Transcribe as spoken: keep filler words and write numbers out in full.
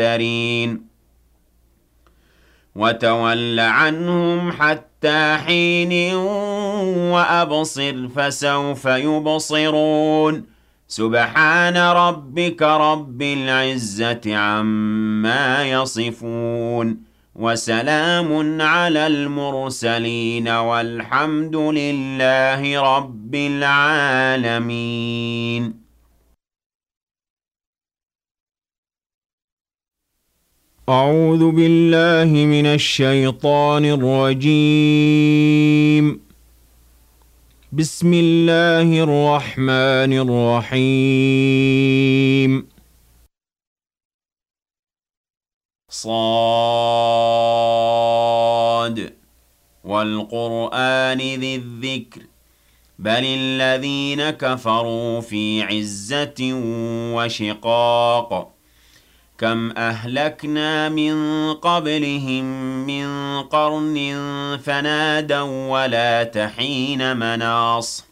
المفترين وتول عنهم حتى حين وأبصر فسوف يبصرون سبحان ربك رب العزة عما يصفون وسلام على المرسلين والحمد لله رب العالمين. أعوذ بالله من الشيطان الرجيم. بسم الله الرحمن الرحيم. صاد والقرآن ذي الذكر بل الذين كفروا في عزة وشقاق كم أهلكنا من قبلهم من قرن فنادوا ولا تحين مناص